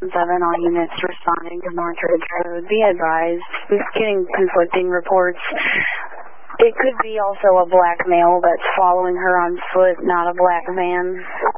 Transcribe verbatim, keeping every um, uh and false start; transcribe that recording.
seven, all units responding to North Ridge Road. Be advised, we're getting conflicting reports. It could be also a black male that's following her on foot, not a black van.